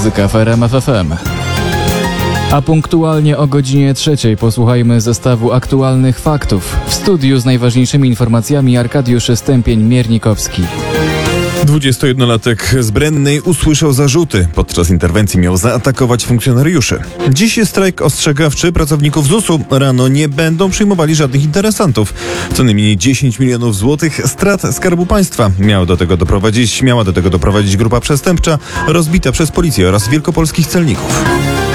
muzyka w RMF FM. A punktualnie o godzinie 3 posłuchajmy zestawu aktualnych faktów. W studiu z najważniejszymi informacjami Arkadiusz Stępień-Miernikowski. 21-latek z Brennej usłyszał zarzuty. Podczas interwencji miał zaatakować funkcjonariuszy. Dziś jest strajk ostrzegawczy pracowników ZUS-u. Rano nie będą przyjmowali żadnych interesantów. Co najmniej 10 milionów złotych strat Skarbu Państwa miała do tego doprowadzić grupa przestępcza rozbita przez policję oraz wielkopolskich celników.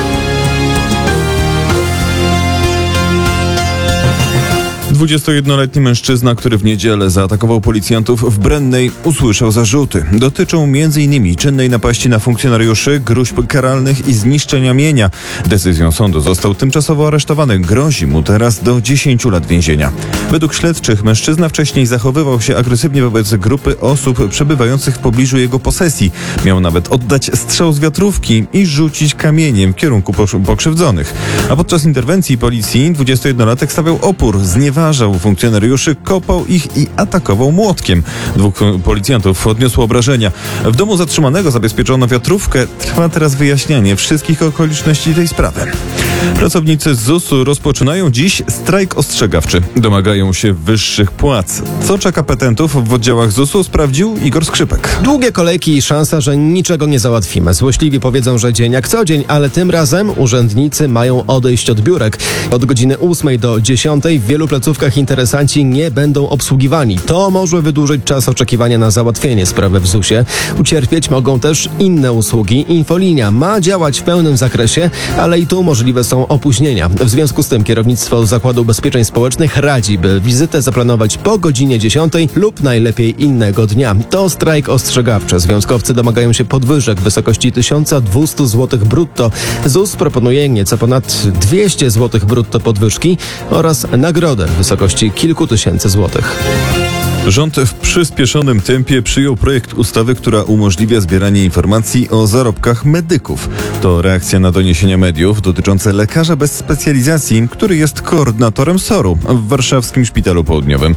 21-letni mężczyzna, który w niedzielę zaatakował policjantów w Brennej, usłyszał zarzuty. Dotyczą m.in. czynnej napaści na funkcjonariuszy, gróźb karalnych i zniszczenia mienia. Decyzją sądu został tymczasowo aresztowany. Grozi mu teraz do 10 lat więzienia. Według śledczych mężczyzna wcześniej zachowywał się agresywnie wobec grupy osób przebywających w pobliżu jego posesji. Miał nawet oddać strzał z wiatrówki i rzucić kamieniem w kierunku pokrzywdzonych. A podczas interwencji policji 21-latek stawiał opór, znieważał funkcjonariuszy, kopał ich i atakował młotkiem. 2 policjantów odniosło obrażenia. W domu zatrzymanego zabezpieczono wiatrówkę. Trwa teraz wyjaśnianie wszystkich okoliczności tej sprawy. Pracownicy z ZUS-u rozpoczynają dziś strajk ostrzegawczy. Domagają się wyższych płac. Co czeka petentów w oddziałach ZUS-u, sprawdził Igor Skrzypek. Długie kolejki i szansa, że niczego nie załatwimy. Złośliwi powiedzą, że dzień jak co dzień, ale tym razem urzędnicy mają odejść od biurek. Od godziny 8 do 10 w wielu placówkach interesanci nie będą obsługiwani. To może wydłużyć czas oczekiwania na załatwienie sprawy w ZUS-ie. Ucierpieć mogą też inne usługi. Infolinia ma działać w pełnym zakresie, ale i tu możliwe są opóźnienia. W związku z tym kierownictwo Zakładu Ubezpieczeń Społecznych radzi, by wizytę zaplanować po godzinie 10 lub najlepiej innego dnia. To strajk ostrzegawczy. Związkowcy domagają się podwyżek w wysokości 1200 zł brutto. ZUS proponuje nieco ponad 200 zł brutto podwyżki oraz nagrodę w wysokości kilku tysięcy złotych. Rząd w przyspieszonym tempie przyjął projekt ustawy, która umożliwia zbieranie informacji o zarobkach medyków. To reakcja na doniesienia mediów dotyczące lekarza bez specjalizacji, który jest koordynatorem SOR-u w warszawskim Szpitalu Południowym.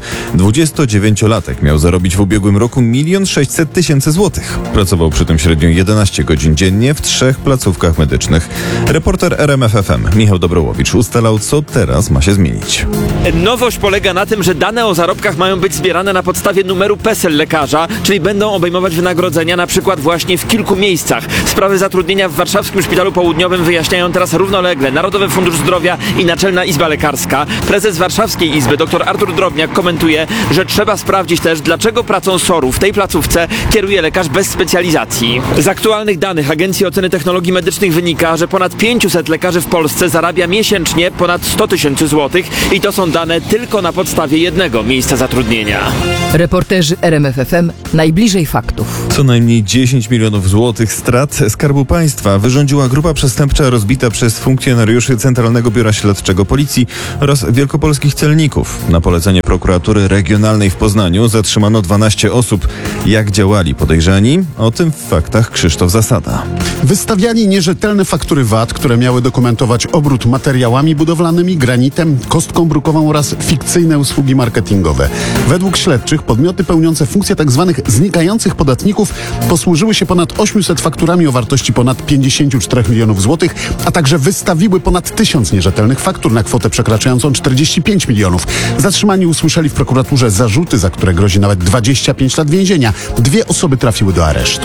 29-latek miał zarobić w ubiegłym roku 1 600 000 złotych. Pracował przy tym średnio 11 godzin dziennie w 3 placówkach medycznych. Reporter RMF FM Michał Dobrołowicz ustalał, co teraz ma się zmienić. Nowość polega na tym, że dane o zarobkach mają być zbierane na podstawie numeru PESEL lekarza, czyli będą obejmować wynagrodzenia na przykład właśnie w kilku miejscach. Sprawy zatrudnienia w warszawskim Szpitalu Południowym wyjaśniają teraz równolegle Narodowy Fundusz Zdrowia i Naczelna Izba Lekarska. Prezes Warszawskiej Izby dr Artur Drobniak komentuje, że trzeba sprawdzić też, dlaczego pracą SOR-u w tej placówce kieruje lekarz bez specjalizacji. Z aktualnych danych Agencji Oceny Technologii Medycznych wynika, że ponad 500 lekarzy w Polsce zarabia miesięcznie ponad 100 000 złotych i to są dane tylko na podstawie jednego miejsca zatrudnienia. Reporterzy RMF FM najbliżej faktów. Co najmniej 10 milionów złotych strat Skarbu Państwa wyrządziła grupa przestępcza rozbita przez funkcjonariuszy Centralnego Biura Śledczego Policji oraz wielkopolskich celników. Na polecenie prokuratury regionalnej w Poznaniu zatrzymano 12 osób. Jak działali podejrzani? O tym w faktach Krzysztof Zasada. Wystawiali nierzetelne faktury VAT, które miały dokumentować obrót materiałami budowlanymi, granitem, kostką brukową oraz fikcyjne usługi marketingowe. Według śledczych podmioty pełniące funkcje tzw. znikających podatników posłużyły się ponad 800 fakturami o wartości ponad 54 milionów złotych, a także wystawiły ponad 1000 nierzetelnych faktur na kwotę przekraczającą 45 milionów. Zatrzymani usłyszeli w prokuraturze zarzuty, za które grozi nawet 25 lat więzienia. 2 osoby trafiły do aresztu.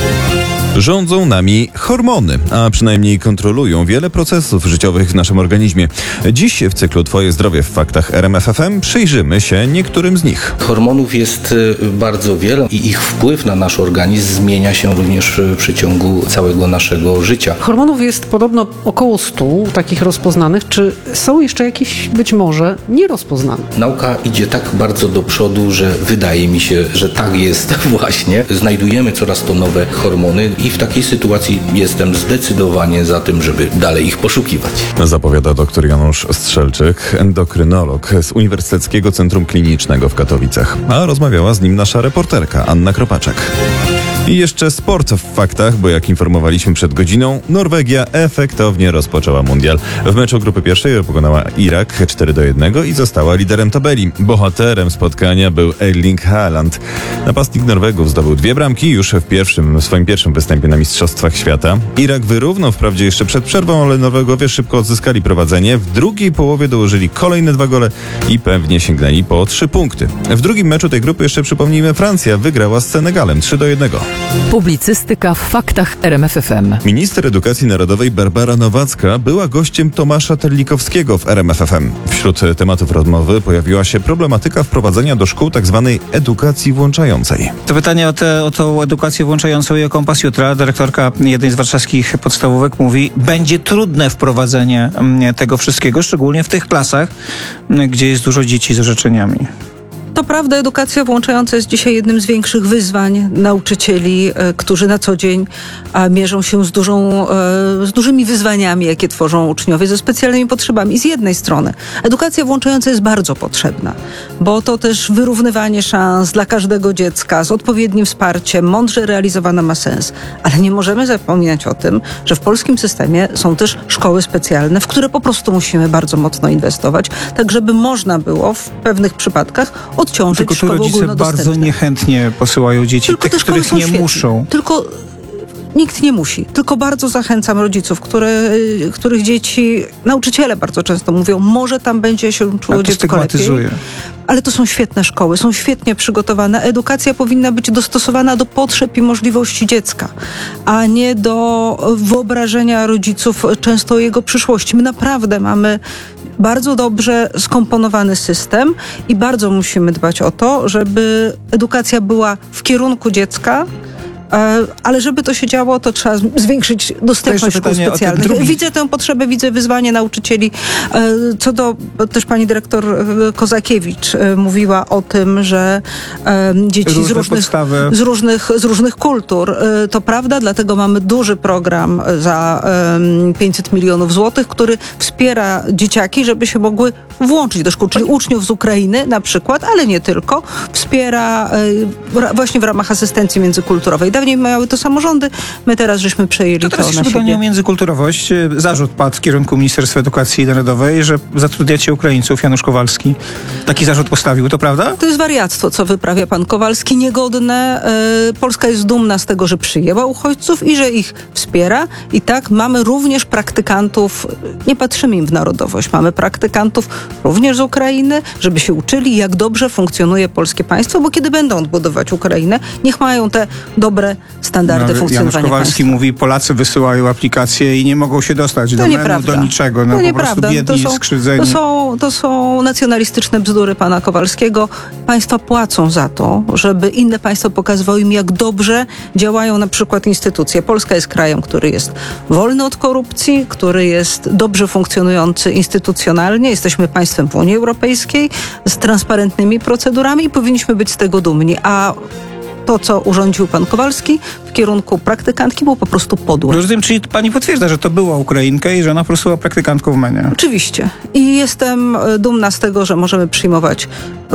Rządzą nami hormony, a przynajmniej kontrolują wiele procesów życiowych w naszym organizmie. Dziś w cyklu Twoje zdrowie w faktach RMF FM przyjrzymy się niektórym z nich. Hormonów jest bardzo wiele i ich wpływ na nasz organizm zmienia się również w przeciągu całego naszego życia. Hormonów jest podobno około 100 takich rozpoznanych. Czy są jeszcze jakieś być może nierozpoznane? Nauka idzie tak bardzo do przodu, że wydaje mi się, że tak jest właśnie. Znajdujemy coraz to nowe hormony i w takiej sytuacji jestem zdecydowanie za tym, żeby dalej ich poszukiwać. Zapowiada dr Janusz Strzelczyk, endokrynolog z Uniwersyteckiego Centrum Klinicznego w Katowicach. A rozmawiała z nim nasza reporterka Anna Kropaczek. I jeszcze sport w faktach, bo jak informowaliśmy przed godziną, Norwegia efektownie rozpoczęła mundial. W meczu grupy pierwszej pokonała Irak 4-1 i została liderem tabeli. Bohaterem spotkania był Erling Haaland. Napastnik Norwegów zdobył 2 bramki już w swoim pierwszym występie na Mistrzostwach Świata. Irak wyrównał wprawdzie jeszcze przed przerwą, ale Norwegowie szybko odzyskali prowadzenie. W drugiej połowie dołożyli kolejne 2 gole i pewnie sięgnęli po 3 punkty. W drugim meczu tej grupy jeszcze przypomnijmy, Francja wygrała z Senegalem 3-1. Publicystyka w faktach RMFFM. Minister Edukacji Narodowej Barbara Nowacka była gościem Tomasza Terlikowskiego w RMFFM. Wśród tematów rozmowy pojawiła się problematyka wprowadzenia do szkół tzw. edukacji włączającej. To pytanie o tą edukację włączającą i o Kompas Jutra. Dyrektorka jednej z warszawskich podstawówek mówi, będzie trudne wprowadzenie tego wszystkiego, szczególnie w tych klasach, gdzie jest dużo dzieci z orzeczeniami. To prawda, edukacja włączająca jest dzisiaj jednym z większych wyzwań nauczycieli, którzy na co dzień mierzą się z dużymi wyzwaniami, jakie tworzą uczniowie ze specjalnymi potrzebami. I z jednej strony edukacja włączająca jest bardzo potrzebna, bo to też wyrównywanie szans dla każdego dziecka z odpowiednim wsparciem, mądrze realizowana ma sens. Ale nie możemy zapominać o tym, że w polskim systemie są też szkoły specjalne, w które po prostu musimy bardzo mocno inwestować, tak żeby można było w pewnych przypadkach odciążyć tylko tu szkoły rodzice ogólnodostępne. bardzo niechętnie posyłają dzieci, Tylko tych, te szkoły których są nie świetne. muszą. Tylko nikt nie musi. Tylko bardzo zachęcam rodziców, których dzieci, nauczyciele bardzo często mówią, może tam będzie się czuło Ale to dziecko lepiej. stygmatyzuje. Ale to są świetne szkoły, są świetnie przygotowane. Edukacja powinna być dostosowana do potrzeb i możliwości dziecka, a nie do wyobrażenia rodziców często o jego przyszłości. My naprawdę mamy bardzo dobrze skomponowany system i bardzo musimy dbać o to, żeby edukacja była w kierunku dziecka, ale żeby to się działo, to trzeba zwiększyć dostępność szkół specjalnych. Widzę tę potrzebę, widzę wyzwanie nauczycieli. Co do, też pani dyrektor Kozakiewicz mówiła o tym, że dzieci z różnych kultur. To prawda, dlatego mamy duży program za 500 milionów złotych, który wspiera dzieciaki, żeby się mogły włączyć do szkół, czyli uczniów z Ukrainy na przykład, ale nie tylko. Wspiera właśnie w ramach asystencji międzykulturowej. Dawniej miały to samorządy, my teraz żeśmy przejęli to teraz na jeszcze pytanie siebie. o międzykulturowość. Zarzut padł w kierunku Ministerstwa Edukacji Narodowej, że zatrudniacie Ukraińców. Janusz Kowalski taki zarzut postawił, to prawda? To jest wariactwo, co wyprawia pan Kowalski, niegodne. Polska jest dumna z tego, że przyjęła uchodźców i że ich wspiera. I tak mamy również praktykantów, nie patrzymy im w narodowość, mamy praktykantów również z Ukrainy, żeby się uczyli, jak dobrze funkcjonuje polskie państwo, bo kiedy będą odbudować Ukrainę, niech mają te dobre standardy funkcjonowania Janusz Kowalski państwa. mówi, Polacy wysyłają aplikacje i nie mogą się dostać do menu, do niczego. No, po prostu biedni, skrzywdzeni. To są nacjonalistyczne bzdury pana Kowalskiego. Państwa płacą za to, żeby inne państwa pokazywały im, jak dobrze działają na przykład instytucje. Polska jest krajem, który jest wolny od korupcji, który jest dobrze funkcjonujący instytucjonalnie. Jesteśmy państwem w Unii Europejskiej z transparentnymi procedurami i powinniśmy być z tego dumni. A to, co urządził pan Kowalski w kierunku praktykantki, było po prostu podłe. Rozumiem, czyli pani potwierdza, że to była Ukrainka i że ona po prostu była praktykantką w MEN-ie. Oczywiście. I jestem dumna z tego, że możemy przyjmować